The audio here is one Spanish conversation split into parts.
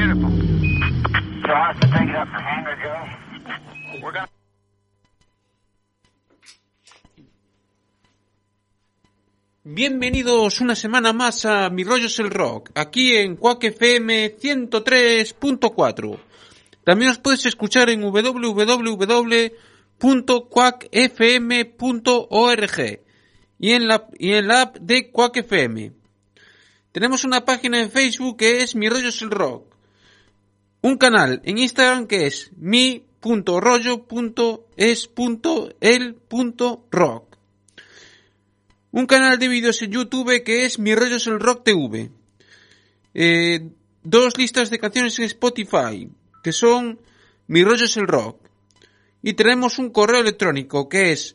Beautiful. So I'll have to take it up for hangar, Joe. We're gonna... Bienvenidos una semana más a Mi Rollo es el Rock, aquí en Quack FM 103.4. También os puedes escuchar en www.quackfm.org y en la app de Quack FM. Tenemos una página en Facebook que es Mi Rollo es el Rock, un canal en Instagram que es mi.rollo.es.el.rock, un canal de vídeos en YouTube que es Mi Rollo es el Rock TV, 2 listas de canciones en Spotify que son Mi Rollo es el Rock, y tenemos un correo electrónico que es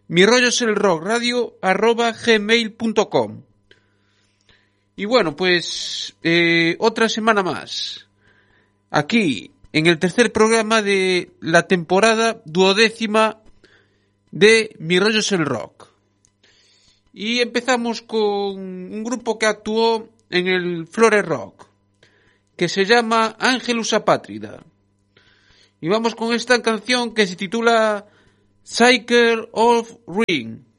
mirolloselrock@gmail.com. Y bueno, pues otra semana más aquí en el tercer programa de la temporada 12ª de Mi Rollo es el Rock. Y empezamos con un grupo que actuó en el Flores Rock, que se llama Ángelus Apátrida. Y vamos con esta canción que se titula Cycle of Ring.